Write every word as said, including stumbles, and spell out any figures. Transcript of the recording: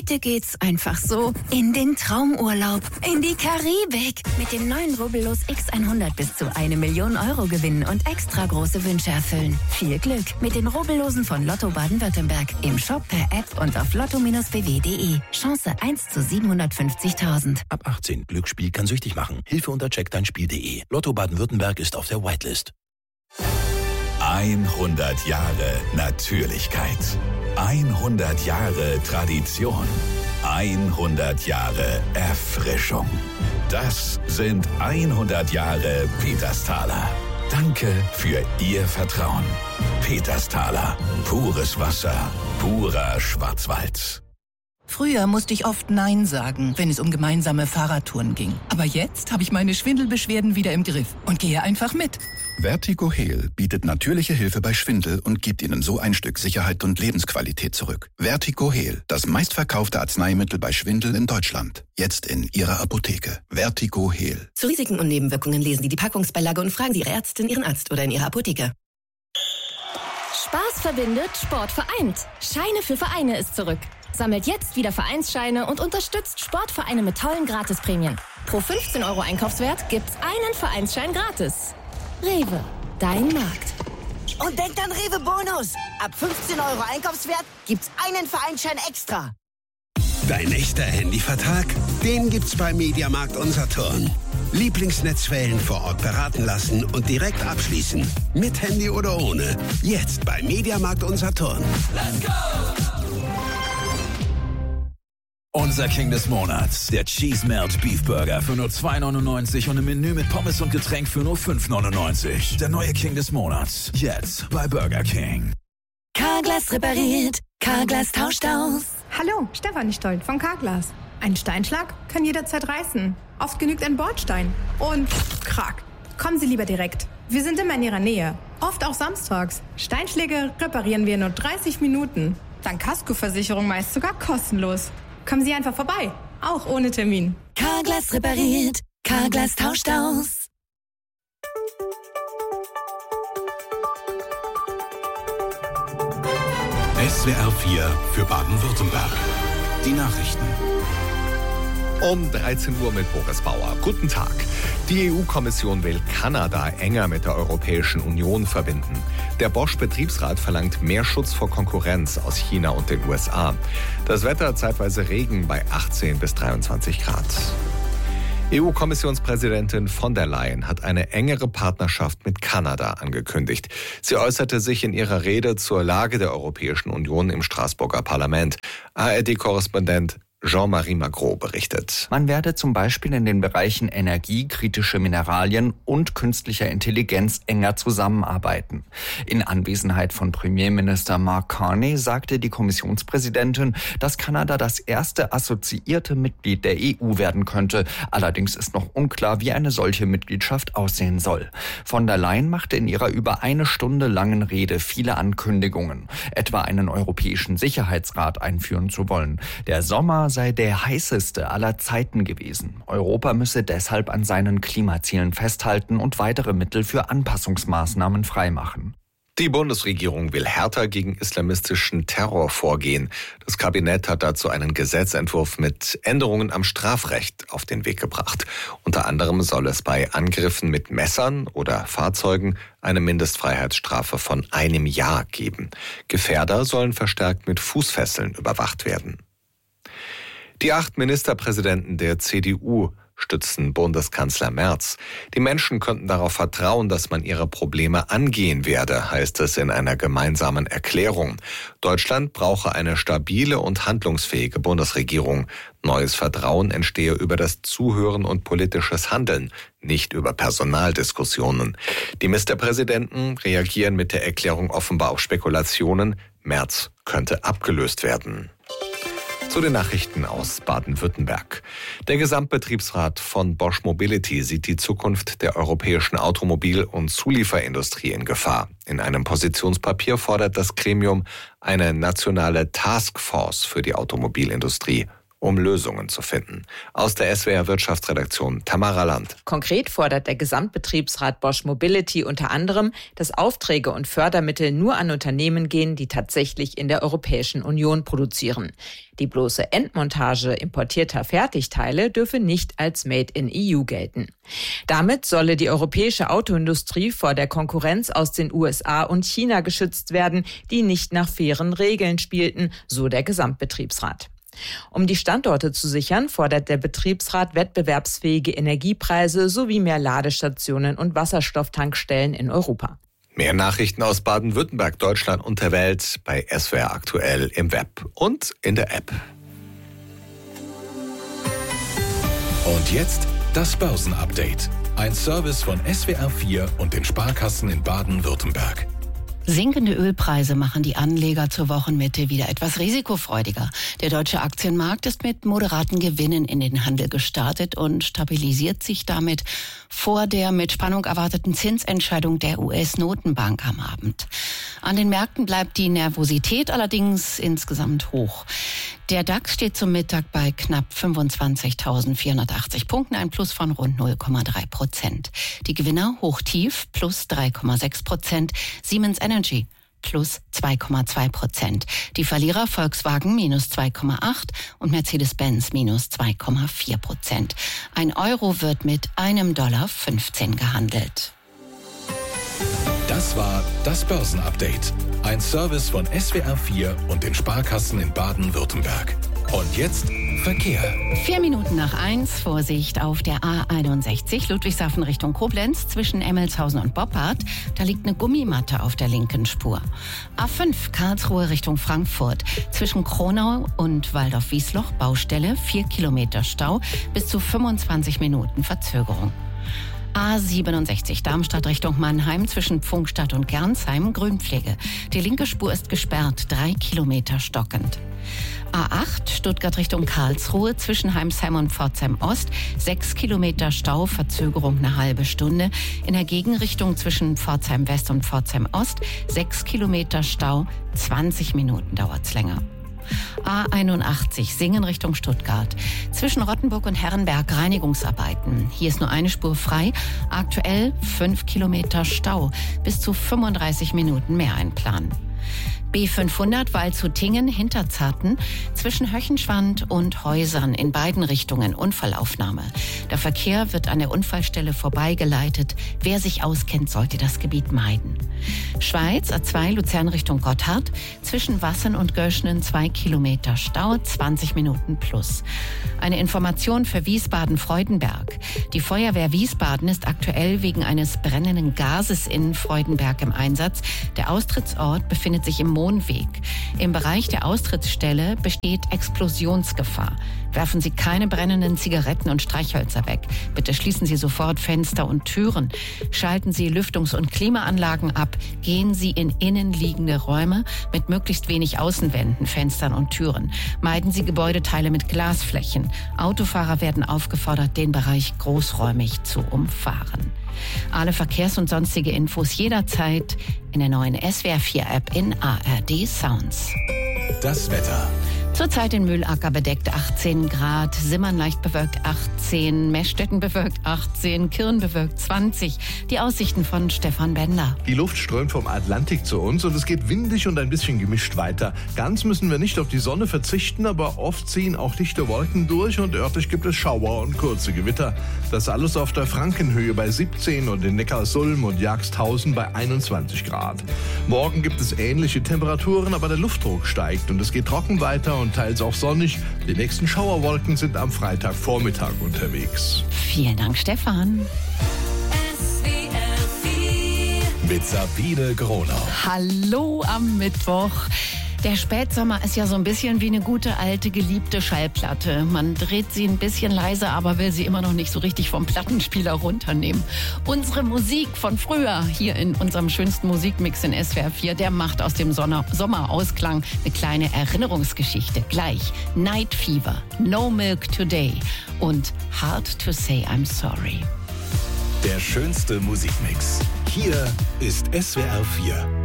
Heute geht's einfach so in den Traumurlaub, in die Karibik. Mit dem neuen Rubbellos X hundert bis zu eine Million Euro gewinnen und extra große Wünsche erfüllen. Viel Glück mit den Rubbellosen von Lotto Baden-Württemberg. Im Shop, per App und auf lotto Bindestrich b w punkt de. Chance eins zu siebenhundertfünfzigtausend. Ab achtzehn. Glücksspiel kann süchtig machen. Hilfe unter check dein spiel punkt de. Lotto Baden-Württemberg ist auf der Whitelist. hundert Jahre Natürlichkeit. hundert Jahre Tradition. hundert Jahre Erfrischung. Das sind hundert Jahre Petersthaler. Danke für Ihr Vertrauen. Petersthaler. Pures Wasser. Purer Schwarzwald. Früher musste ich oft Nein sagen, wenn es um gemeinsame Fahrradtouren ging. Aber jetzt habe ich meine Schwindelbeschwerden wieder im Griff und gehe einfach mit. Vertigo Heal bietet natürliche Hilfe bei Schwindel und gibt Ihnen so ein Stück Sicherheit und Lebensqualität zurück. Vertigo Heal, das meistverkaufte Arzneimittel bei Schwindel in Deutschland. Jetzt in Ihrer Apotheke. Vertigo Heal. Zu Risiken und Nebenwirkungen lesen Sie die Packungsbeilage und fragen Sie Ihre Ärztin, Ihren Arzt oder in Ihrer Apotheke. Spaß verbindet, Sport vereint. Scheine für Vereine ist zurück. Sammelt jetzt wieder Vereinsscheine und unterstützt Sportvereine mit tollen Gratisprämien. Pro fünfzehn Euro Einkaufswert gibt's einen Vereinsschein gratis. Rewe, dein Markt. Und denkt an Rewe Bonus. Ab fünfzehn Euro Einkaufswert gibt's einen Vereinsschein extra. Dein echter Handyvertrag? Den gibt's bei Mediamarkt und Saturn. Lieblingsnetzwellen vor Ort beraten lassen und direkt abschließen. Mit Handy oder ohne. Jetzt bei Mediamarkt und Saturn. Let's go! Unser King des Monats, der Cheese Melt Beef Burger für nur zwei neunundneunzig und ein Menü mit Pommes und Getränk für nur fünf neunundneunzig. Der neue King des Monats, jetzt bei Burger King. Carglass repariert, Carglass tauscht aus. Hallo, Stefanie Stoll von Carglass. Ein Steinschlag kann jederzeit reißen. Oft genügt ein Bordstein. Und krack. Kommen Sie lieber direkt. Wir sind immer in Ihrer Nähe. Oft auch samstags. Steinschläge reparieren wir in nur dreißig Minuten. Dank Kaskoversicherung meist sogar kostenlos. Kommen Sie einfach vorbei, auch ohne Termin. Carglass repariert, Carglass tauscht aus. S W R vier für Baden-Württemberg. Die Nachrichten. Um dreizehn Uhr mit Boris Bauer. Guten Tag. Die E U-Kommission will Kanada enger mit der Europäischen Union verbinden. Der Bosch-Betriebsrat verlangt mehr Schutz vor Konkurrenz aus China und den U S A. Das Wetter zeitweise Regen bei achtzehn bis dreiundzwanzig Grad. E U-Kommissionspräsidentin von der Leyen hat eine engere Partnerschaft mit Kanada angekündigt. Sie äußerte sich in ihrer Rede zur Lage der Europäischen Union im Straßburger Parlament. A R D-Korrespondent Jean-Marie Magro berichtet. Man werde zum Beispiel in den Bereichen Energie, kritische Mineralien und künstlicher Intelligenz enger zusammenarbeiten. In Anwesenheit von Premierminister Mark Carney sagte die Kommissionspräsidentin, dass Kanada das erste assoziierte Mitglied der E U werden könnte. Allerdings ist noch unklar, wie eine solche Mitgliedschaft aussehen soll. Von der Leyen machte in ihrer über eine Stunde langen Rede viele Ankündigungen, etwa einen Europäischen Sicherheitsrat einführen zu wollen. Der Sommer sei der heißeste aller Zeiten gewesen. Europa müsse deshalb an seinen Klimazielen festhalten und weitere Mittel für Anpassungsmaßnahmen freimachen. Die Bundesregierung will härter gegen islamistischen Terror vorgehen. Das Kabinett hat dazu einen Gesetzentwurf mit Änderungen am Strafrecht auf den Weg gebracht. Unter anderem soll es bei Angriffen mit Messern oder Fahrzeugen eine Mindestfreiheitsstrafe von einem Jahr geben. Gefährder sollen verstärkt mit Fußfesseln überwacht werden. Die acht Ministerpräsidenten der C D U stützen Bundeskanzler Merz. Die Menschen könnten darauf vertrauen, dass man ihre Probleme angehen werde, heißt es in einer gemeinsamen Erklärung. Deutschland brauche eine stabile und handlungsfähige Bundesregierung. Neues Vertrauen entstehe über das Zuhören und politisches Handeln, nicht über Personaldiskussionen. Die Ministerpräsidenten reagieren mit der Erklärung offenbar auf Spekulationen, Merz könnte abgelöst werden. Zu den Nachrichten aus Baden-Württemberg. Der Gesamtbetriebsrat von Bosch Mobility sieht die Zukunft der europäischen Automobil- und Zulieferindustrie in Gefahr. In einem Positionspapier fordert das Gremium eine nationale Taskforce für die Automobilindustrie. um Lösungen zu finden. Aus der S W R Wirtschaftsredaktion Tamara Land. Konkret fordert der Gesamtbetriebsrat Bosch Mobility unter anderem, dass Aufträge und Fördermittel nur an Unternehmen gehen, die tatsächlich in der Europäischen Union produzieren. Die bloße Endmontage importierter Fertigteile dürfe nicht als Made in E U gelten. Damit solle die europäische Autoindustrie vor der Konkurrenz aus den U S A und China geschützt werden, die nicht nach fairen Regeln spielten, so der Gesamtbetriebsrat. Um die Standorte zu sichern, fordert der Betriebsrat wettbewerbsfähige Energiepreise sowie mehr Ladestationen und Wasserstofftankstellen in Europa. Mehr Nachrichten aus Baden-Württemberg, Deutschland und der Welt bei S W R aktuell im Web und in der App. Und jetzt das Börsenupdate. Ein Service von S W R vier und den Sparkassen in Baden-Württemberg. Sinkende Ölpreise machen die Anleger zur Wochenmitte wieder etwas risikofreudiger. Der deutsche Aktienmarkt ist mit moderaten Gewinnen in den Handel gestartet und stabilisiert sich damit vor der mit Spannung erwarteten Zinsentscheidung der U S-Notenbank am Abend. An den Märkten bleibt die Nervosität allerdings insgesamt hoch. Der DAX steht zum Mittag bei knapp fünfundzwanzigtausendvierhundertachtzig Punkten, ein Plus von rund null Komma drei Prozent. Die Gewinner hoch-tief plus drei Komma sechs Prozent, Siemens Energy plus zwei Komma zwei Prozent. Die Verlierer Volkswagen minus zwei Komma acht und Mercedes-Benz minus zwei Komma vier Prozent. Ein Euro wird mit einem Dollar fünfzehn gehandelt. Das war das Börsenupdate. Ein Service von S W R vier und den Sparkassen in Baden-Württemberg. Und jetzt Verkehr. Vier Minuten nach eins, Vorsicht auf der A einundsechzig, Ludwigshafen Richtung Koblenz, zwischen Emmelshausen und Boppard. Da liegt eine Gummimatte auf der linken Spur. A fünf, Karlsruhe Richtung Frankfurt, zwischen Kronau und Waldorf-Wiesloch, Baustelle, vier Kilometer Stau, bis zu fünfundzwanzig Minuten Verzögerung. A siebenundsechzig, Darmstadt Richtung Mannheim, zwischen Pfungstadt und Gernsheim, Grünpflege. Die linke Spur ist gesperrt, drei Kilometer stockend. A acht, Stuttgart Richtung Karlsruhe, zwischen Heimsheim und Pforzheim Ost, sechs Kilometer Stau, Verzögerung eine halbe Stunde. In der Gegenrichtung zwischen Pforzheim West und Pforzheim Ost, sechs Kilometer Stau, zwanzig Minuten dauert's länger. A einundachtzig, Singen Richtung Stuttgart. Zwischen Rottenburg und Herrenberg Reinigungsarbeiten. Hier ist nur eine Spur frei. Aktuell fünf Kilometer Stau. Bis zu fünfunddreißig Minuten mehr einplanen. B fünfhundert Waldshut-Tingen, Hinterzarten, zwischen Höchenschwand und Häusern in beiden Richtungen Unfallaufnahme. Der Verkehr wird an der Unfallstelle vorbeigeleitet. Wer sich auskennt, sollte das Gebiet meiden. Schweiz, A zwei, Luzern Richtung Gotthard, zwischen Wassen und Göschnen zwei Kilometer Stau, zwanzig Minuten plus. Eine Information für Wiesbaden-Freudenberg. Die Feuerwehr Wiesbaden ist aktuell wegen eines brennenden Gases in Freudenberg im Einsatz. Der Austrittsort befindet sich im Mohnweg. Im Bereich der Austrittsstelle besteht Explosionsgefahr. Werfen Sie keine brennenden Zigaretten und Streichhölzer weg. Bitte schließen Sie sofort Fenster und Türen. Schalten Sie Lüftungs- und Klimaanlagen ab. Gehen Sie in innenliegende Räume mit möglichst wenig Außenwänden, Fenstern und Türen. Meiden Sie Gebäudeteile mit Glasflächen. Autofahrer werden aufgefordert, den Bereich großräumig zu umfahren. Alle Verkehrs- und sonstige Infos jederzeit in der neuen S W R vier App in A R D Sounds. Das Wetter. Zurzeit in Mühlacker bedeckt achtzehn Grad, Simmern leicht bewölkt achtzehn, Meschstetten bewölkt achtzehn, Kirn bewölkt zwanzig. Die Aussichten von Stefan Bender. Die Luft strömt vom Atlantik zu uns und es geht windig und ein bisschen gemischt weiter. Ganz müssen wir nicht auf die Sonne verzichten, aber oft ziehen auch dichte Wolken durch und örtlich gibt es Schauer und kurze Gewitter. Das alles auf der Frankenhöhe bei siebzehn und in Neckarsulm und Jagsthausen bei einundzwanzig Grad. Morgen gibt es ähnliche Temperaturen, aber der Luftdruck steigt und es geht trocken weiter und teils auch sonnig. Die nächsten Schauerwolken sind am Freitagvormittag unterwegs. Vielen Dank, Stefan. Mit Sabine Gronau. Hallo am Mittwoch. Der Spätsommer ist ja so ein bisschen wie eine gute alte geliebte Schallplatte. Man dreht sie ein bisschen leiser, aber will sie immer noch nicht so richtig vom Plattenspieler runternehmen. Unsere Musik von früher hier in unserem schönsten Musikmix in S W R vier, der macht aus dem Sonner- Sommerausklang eine kleine Erinnerungsgeschichte. Gleich Night Fever, No Milk Today und Hard to Say I'm Sorry. Der schönste Musikmix. Hier ist S W R vier.